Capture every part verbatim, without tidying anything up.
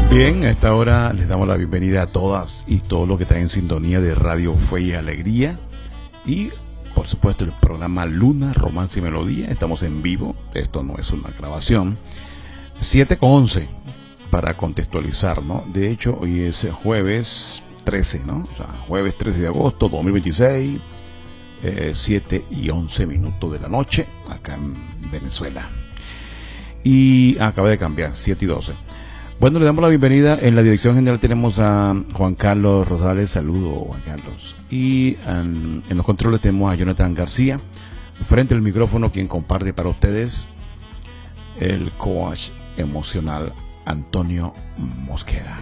Bien, a esta hora les damos la bienvenida a todas y todos los que están en sintonía de Radio Fe y Alegría y por supuesto el programa Luna, Romance y Melodía. Estamos en vivo, esto no es una grabación. siete con once para contextualizar, ¿no? De hecho, hoy es jueves trece, ¿no? O sea, jueves trece de agosto dos mil veintiséis, eh, siete y once minutos de la noche acá en Venezuela. Y acaba de cambiar, siete y doce. Bueno, le damos la bienvenida. En la dirección general tenemos a Juan Carlos Rosales. Saludos, Juan Carlos. Y en, en los controles tenemos a Jonathan García. Frente al micrófono, quien comparte para ustedes, el coach emocional Antonio Mosquera.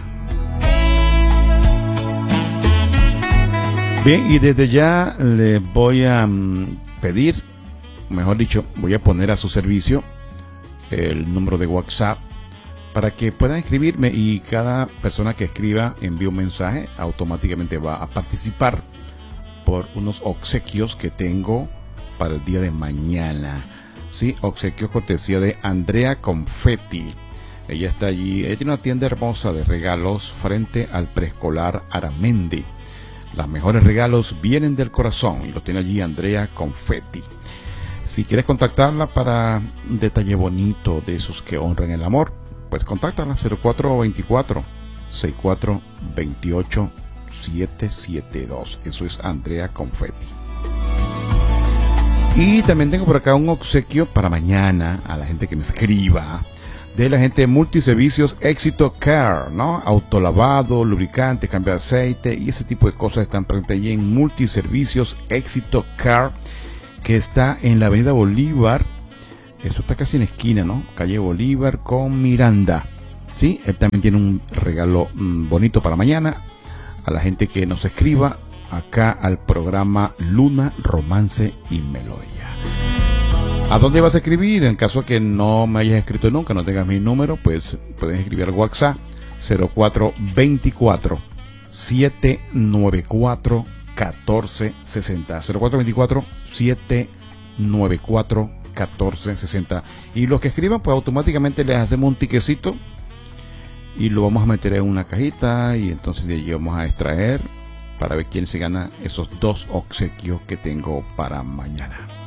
Bien, y desde ya les voy a um, pedir, mejor dicho, voy a poner a su servicio el número de WhatsApp para que puedan escribirme, y cada persona que escriba envíe un mensaje, automáticamente va a participar por unos obsequios que tengo para el día de mañana. Sí, obsequios cortesía de Andrea Confetti. Ella está allí, ella tiene una tienda hermosa de regalos frente al preescolar Aramendi. Los mejores regalos vienen del corazón y lo tiene allí Andrea Confetti. Si quieres contactarla para un detalle bonito de esos que honran el amor, pues contáctala cero cuatro veinticuatro, sesenta y cuatro veintiocho, setecientos setenta y dos. Eso es Andrea Confetti. Y también tengo por acá un obsequio para mañana a la gente que me escriba, de la gente de Multiservicios Éxito Car, ¿no? Autolavado, lubricante, cambio de aceite y ese tipo de cosas están presentes allí en Multiservicios Éxito Car, que está en la Avenida Bolívar. Esto está casi en esquina, ¿no? Calle Bolívar con Miranda. Sí, él también tiene un regalo mmm, bonito para mañana a la gente que nos escriba acá al programa Luna, Romance y Melodía. ¿A dónde vas a escribir? En caso que no me hayas escrito nunca, no tengas mi número, pues puedes escribir al WhatsApp cero cuatro veinticuatro, setecientos noventa y cuatro, catorce sesenta. cero cuatro veinticuatro, setecientos noventa y cuatro, catorce sesenta. Y los que escriban, pues automáticamente les hacemos un tiquecito y lo vamos a meter en una cajita, y entonces de allí vamos a extraer para ver quién se gana esos dos obsequios que tengo para mañana.